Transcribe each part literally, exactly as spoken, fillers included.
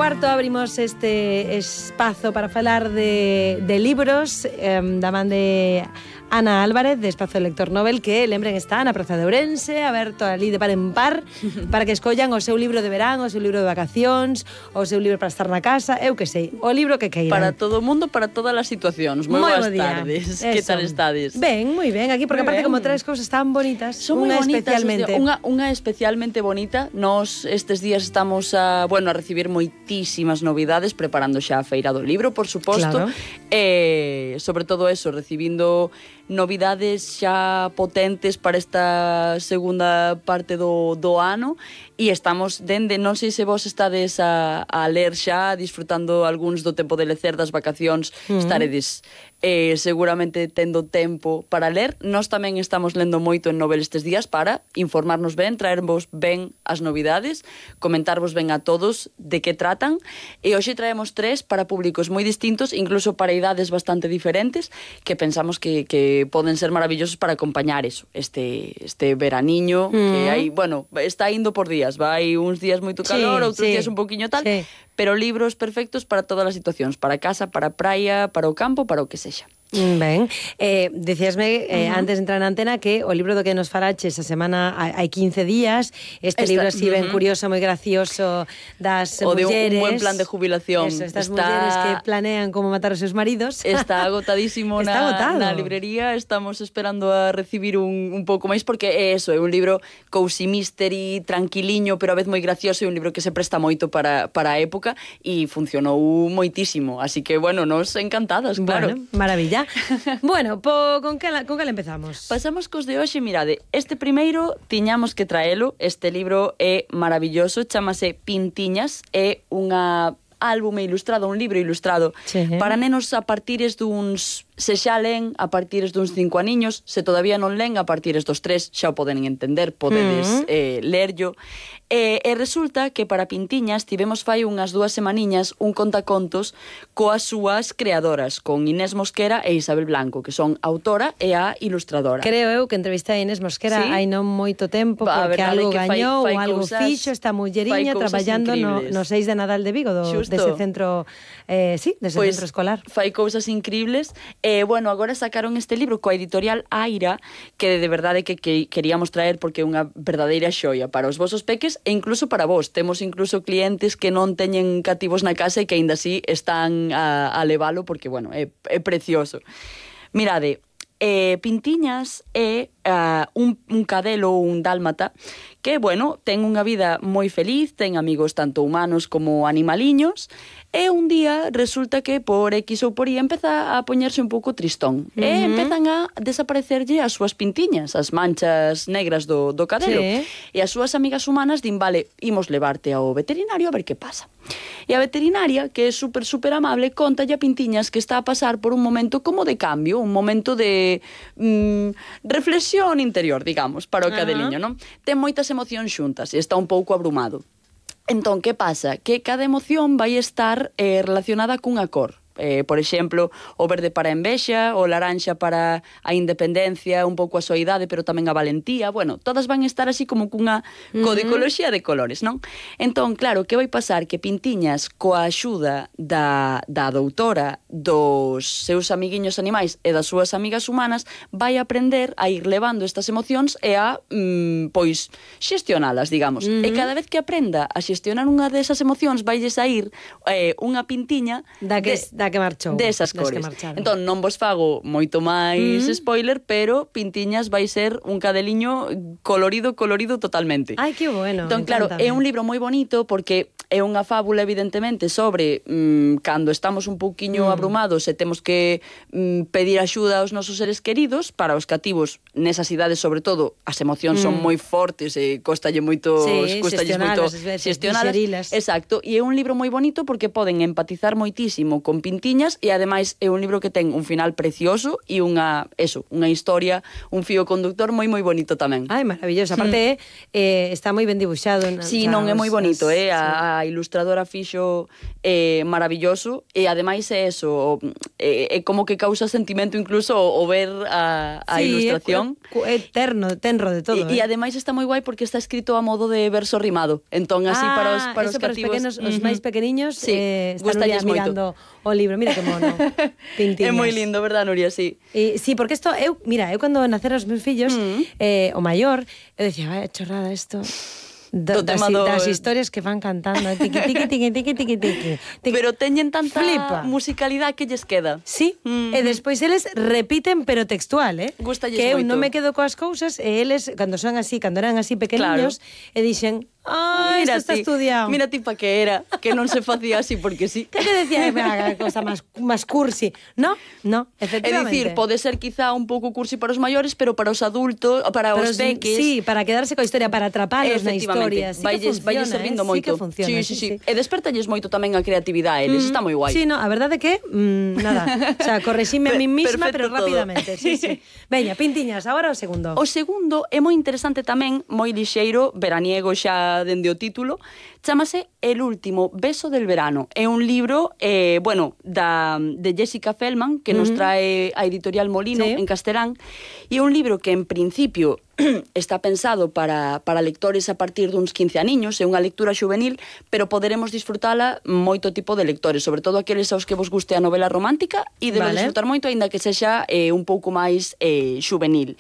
cuarto abrimos este espazo para falar de, de libros eh, da man de Ana Álvarez, de Espazo Lector Nobel, que, lembren, está na Praza de Ourense, aberto ali de par en par, para que escollan o seu libro de verán, o seu libro de vacacións, o seu libro para estar na casa, eu que sei, o libro que queiran. Para todo o mundo, para todas as situacións. Moi boas tardes. Que tal estades? Ben, moi ben, aquí, porque aparte como tres cousas tan bonitas, son unha bonitas, especialmente. Unha, unha especialmente bonita. Nos estes días estamos a, bueno, a recibir moitísimas novidades, preparando xa a Feira do Libro, por suposto. Claro. E, sobre todo eso, recibindo novidades xa potentes para esta segunda parte do, do ano, e estamos dende, non sei se vos estades a, a ler xa, disfrutando algúns do tempo de lecer das vacacións, uh-huh. estaredes eh, seguramente tendo tempo para ler. Nós tamén estamos lendo moito en Nobel estes días para informarnos ben, traervos ben as novidades, comentarvos ben a todos de que tratan, e hoxe traemos tres para públicos moi distintos, incluso para idades bastante diferentes, que pensamos que, que poden ser maravillosos para acompañar eso, este, este veraniño, mm. que hai, bueno, está indo por días, vai uns días moito calor, sí, outros sí. días un poquinho tal, sí. pero libros perfectos para todas as situacións, para casa, para praia, para o campo, para o que sexa. Ben, eh, dicíasme eh, uh-huh. antes de entrar na antena que o libro do que nos falaches a semana hai quince días, este Esta, libro así uh-huh. ben curioso, moi gracioso, das o mulleres, de un, un buen plan de jubilación. Eso, estas está, mulleres que planean como matar os seus maridos. Está agotadísimo está na, na librería, estamos esperando a recibir un, un pouco máis, porque é eso, é un libro cozy mystery, tranquiliño, pero a vez moi gracioso, e un libro que se presta moito para, para a época, e funcionou moitísimo, así que, bueno, nos encantadas, claro. Bueno, maravilla. Bueno, po, con que con que empezamos? Pasamos cos de hoxe, mirade, este primeiro tiñamos que traelo, este libro é maravilloso, chamase Pintiñas, é unha álbume ilustrado, un libro ilustrado sí. para nenos a partires duns, se xa len a partires duns cinco aniños, se todavía non len a partires dos tres, xa o poden entender, podedes uh-huh. eh, lerllo. E, e resulta que para Pintiñas tivemos fai unhas dúas semaniñas un contacontos coas súas creadoras, con Inés Mosquera e Isabel Blanco, que son autora e a ilustradora. Creo eu que entrevistei a Inés Mosquera ¿Sí? hai non moito tempo, ba, porque algo que gañou fai, fai ou algo cousas, fixo esta mulleriña traballando no, no seis de Nadal de Vigo, do, dese centro, eh, sí, dese pues, centro escolar. Fai cousas increíbles. E, eh, bueno, agora sacaron este libro coa editorial Aira, que de verdade que, que queríamos traer porque é unha verdadeira xoia para os vosos peques e incluso para vos. Temos incluso clientes que non teñen cativos na casa e que aínda así están a, a levalo porque, bueno, é, é precioso. Mirade, eh, Pintiñas é uh, un, un cadelo ou un dálmata que, bueno, ten unha vida moi feliz, ten amigos tanto humanos como animaliños, e un día resulta que por X ou por Y empeza a poñerse un pouco tristón. Uh-huh. E empezan a desaparecerlle as súas pintiñas, as manchas negras do, do cadelo. Sí. E as súas amigas humanas din, vale, imos levarte ao veterinario a ver que pasa. E a veterinaria, que é super, super amable, contalle a Pintiñas que está a pasar por un momento como de cambio, un momento de mm, reflexión interior, digamos, para o cadeliño, uh-huh. non? Ten moitas emocións xuntas e está un pouco abrumado. Entón, que pasa? Que cada emoción vai estar eh, relacionada cunha cor. Eh, por exemplo, o verde para a envexa, o laranxa para a independencia, un pouco a soidade, pero tamén a valentía. Bueno, todas van estar así como cunha codicoloxía de colores, non? Entón, claro, que vai pasar? Que Pintiñas, coa axuda da, da doutora, dos seus amiguiños animais e das súas amigas humanas, vai aprender a ir levando estas emocións e a, mm, pois, xestionalas, digamos. Uh-huh. E cada vez que aprenda a xestionar unha desas emocións, vaille sair eh, unha pintiña da que de, da que marchou. Desas cores. Entón, non vos fago moito máis mm. spoiler, pero Pintiñas vai ser un cadeliño colorido, colorido totalmente. Ai, que bueno. Entón, claro, é un libro moi bonito porque é unha fábula, evidentemente, sobre mm, cando estamos un pouquiño mm. abrumados e temos que mm, pedir axuda aos nosos seres queridos. Para os cativos, nesas idades, sobre todo, as emocións mm. son moi fortes e costalle moito, sí, costalle moito xestionalas. Exacto, e é un libro moi bonito porque poden empatizar moitísimo con Pintiñas e ademais é un libro que ten un final precioso e unha, eso, unha historia, un fío conductor moi moi bonito tamén. Ai, maravilloso. Aparte, mm. eh, está moi ben dibuixado. Si, sí, non é moi bonito, eh? A, a ilustradora fixo eh, maravilloso e ademais é eso, é, é como que causa sentimento incluso o, o ver a, a sí, ilustración. entón, é terno, tenro de todo. E, eh? e ademais está moi guai porque está escrito a modo de verso rimado. Entón, así ah, para os, para os eso para os cativos... pequenos, os uh-huh. máis pequeniños, sí, eh, están Nuria mirando o libro. Mira que mono. Pintiñas. É moi lindo, verdad, Nuria? Sí. E, sí, porque isto, eu, mira, eu cando naceron os meus fillos, Mm. eh, o maior, eu decía, vai, chorrada isto... Do, das, do... das historias que van cantando, eh, tiqui, tiqui, tiqui, tiqui, tiqui, tiqui, tiqui. Pero teñen tanta Flipa. musicalidade que lles queda. Sí, mm. e despois eles repiten pero textual, eh? Gústalles que eu moito. non me quedo coas cousas e eles, cando son así, cando eran así pequeniños, claro. e dixen, ah, isto está ti, estudiado. Mira ti pa que era, que non se facía así porque sí. Que te decía que haga cosa máis más cursi? No, no, É efectivamente. dicir, pode ser quizá un pouco cursi para os maiores, pero para os adultos, para Pero os peques... Sí, para quedarse coa historia, para atrapalos na efectivamente, historia. Sí vailles, que vailles funciona, servindo eh? moito. Sí que funciona. Sí, sí, sí. sí. E despertalles moito tamén a creatividade, eles, mm, está moi guai. Sí, no, a verdade que, mm, nada, o sea, correxime a mí misma, Perfecto pero todo. rapidamente. Sí, sí. Veña, pintiñas, agora o segundo. O segundo é moi interesante tamén, moi lixeiro, veraniego xa dende o título, chámase El último beso del verano. É un libro, eh, bueno, da, de Jessica Feldman, que uh-huh. nos trae a editorial Molino, sí. en castelán, e é un libro que en principio está pensado para, para lectores a partir duns quince aniños, é unha lectura juvenil, pero poderemos disfrutala moito tipo de lectores, sobre todo aqueles aos que vos guste a novela romántica, e debe vale. disfrutar moito, aínda que sexa eh, un pouco máis eh, juvenil.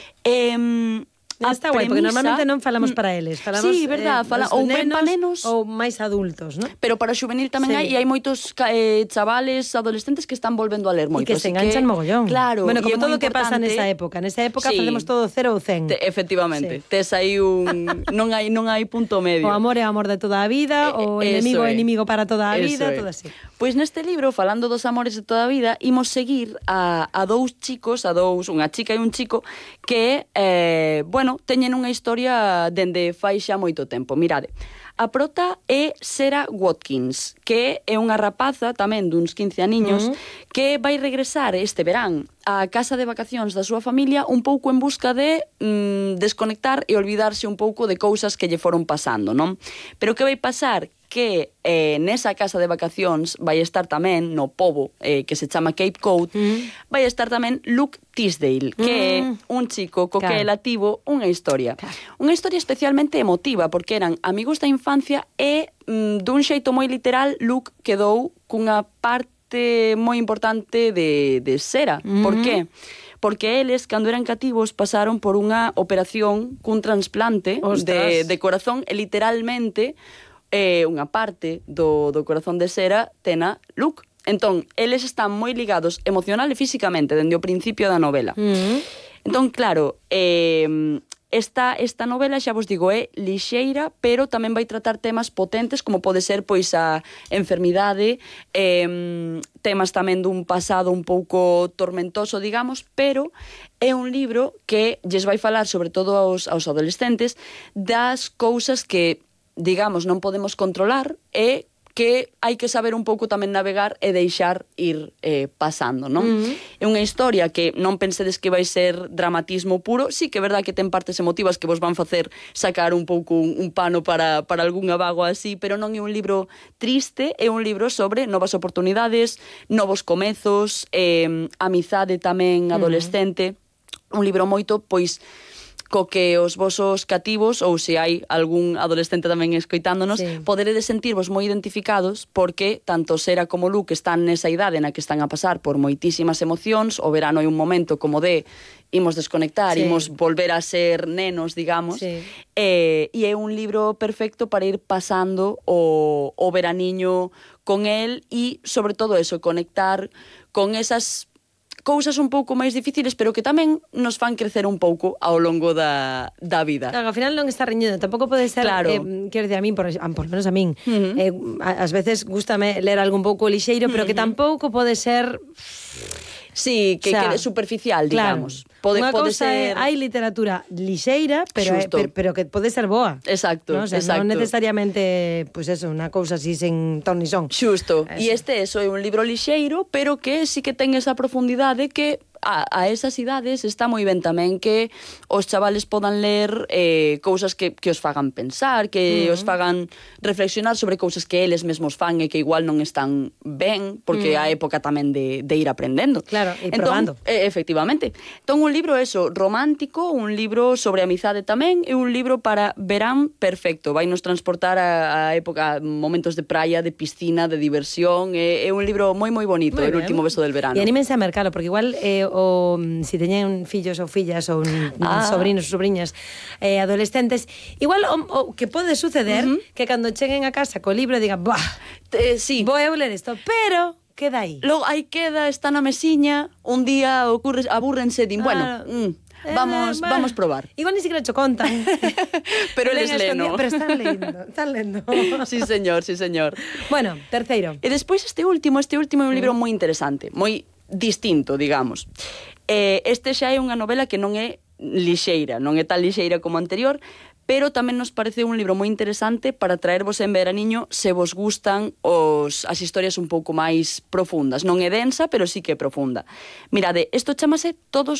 Eh, A está guai, porque normalmente non falamos para eles, falamos sí, verdad, eh, fala, ou ben pa nenos ou máis adultos, ¿no? Pero para juvenil tamén sí. hai, e hai moitos eh, chavales, adolescentes que están volvendo a ler moito. E que se enganchan que, mogollón. Claro, bueno, como todo o que importante. pasa nesa época. Nesa época sí. facemos todo cero ou cen. Te, efectivamente. Sí. Tes aí un non hai non hai punto medio. O amor é amor de toda a vida, o eh, enemigo é é enemigo para toda a vida, é. todo así. Pois neste libro, falando dos amores de toda a vida, imos seguir a, a dous chicos, a dous, unha chica e un chico, que, eh, bueno, teñen unha historia dende fai xa moito tempo. Mirade, a prota é Sarah Watkins, que é unha rapaza tamén duns quince aniños, uh-huh. que vai regresar este verán á casa de vacacións da súa familia un pouco en busca de mm, desconectar e olvidarse un pouco de cousas que lle foron pasando, non? Pero que vai pasar? Que eh, nesa casa de vacacións vai estar tamén, no pobo eh, que se chama Cape Cod, mm. vai estar tamén Luke Tisdale, que mm. é un chico co claro. que ela tivo unha historia. Claro. Unha historia especialmente emotiva, porque eran amigos da infancia e, mm, dun xeito moi literal, Luke quedou cunha parte moi importante de, de Sarah. Mm. Por qué? Porque eles, cando eran cativos, pasaron por unha operación cun trasplante de, de corazón e literalmente eh, unha parte do, do corazón de Sarah tena Luke. Entón, eles están moi ligados emocional e físicamente dende o principio da novela. Mm. Entón, claro, eh, esta, esta novela, xa vos digo, é lixeira, pero tamén vai tratar temas potentes, como pode ser pois a enfermidade, eh, temas tamén dun pasado un pouco tormentoso, digamos, pero é un libro que lles vai falar, sobre todo aos, aos adolescentes, das cousas que, digamos, non podemos controlar e que hai que saber un pouco tamén navegar e deixar ir eh, pasando, non? Mm-hmm. É unha historia que non pensedes que vai ser dramatismo puro, sí que é verdad que ten partes emotivas que vos van facer sacar un pouco un, un pano para, para algunha vago así, pero non é un libro triste, é un libro sobre novas oportunidades, novos comezos, eh, amizade tamén adolescente, mm-hmm. un libro moito, pois, co que os vosos cativos, ou se hai algún adolescente tamén escoitándonos, sí. poderedes sentirvos moi identificados porque tanto Sarah como Luke están nesa idade na que están a pasar por moitísimas emocións, o verano é un momento como de imos desconectar, sí. imos volver a ser nenos, digamos, sí. eh, e é un libro perfecto para ir pasando o, o veraniño con el e, sobre todo eso, conectar con esas cousas un pouco máis difíciles, pero que tamén nos fan crecer un pouco ao longo da, da vida. Claro, ao final non está reñido, tampouco pode ser, claro. eh, quero dicir, a min, por, por menos a min, uh-huh. eh, ás veces gústame ler algo un pouco lixeiro, pero uh-huh. que tampouco pode ser... Sí, que, o sea, quede superficial, digamos. Claro. Pode, Unha pode cousa ser... é, hai literatura lixeira, pero, é, pero, pero que pode ser boa. Exacto, ¿no? O sea, exacto. Non necesariamente, pues eso, unha cousa así sen ton ni son. Xusto. E este eso é un libro lixeiro, pero que sí que ten esa profundidade que a, a esas idades está moi ben tamén que os chavales podan ler eh, cousas que, que os fagan pensar, que uh -huh. os fagan reflexionar sobre cousas que eles mesmos fan e que igual non están ben, porque uh -huh. a época tamén de, de ir aprendendo. Claro, e entón, probando. Eh, efectivamente. Entón, un libro eso, romántico, un libro sobre amizade tamén, e un libro para verán perfecto. Vai nos transportar a, a época, momentos de praia, de piscina, de diversión. É, é un libro moi, moi bonito, muy El bien. último beso del verano. E anímense a mercalo, porque igual eh, o, si teñen fillos ou fillas ou ah. sobrinos ou sobriñas eh, adolescentes, igual o, o que pode suceder uh -huh. que cando cheguen a casa co libro digan, buah, eh, sí. vou eu ler isto, pero queda aí. Logo aí queda, está na mesiña, un día ocurre, abúrrense, din, bueno, ah. mm, Vamos, eh, vamos probar. Igual ni siquiera cho contan. Pero eles leno. Pero están lendo, están lendo. Sí, señor, sí, señor. Bueno, terceiro. E despois este último, este último é un libro moi interesante, moi distinto, digamos. Eh, este xa é unha novela que non é lixeira, non é tan lixeira como a anterior, pero tamén nos parece un libro moi interesante para traervos en veraniño se vos gustan os, as historias un pouco máis profundas. Non é densa, pero sí que é profunda. Mirade, isto chamase Todos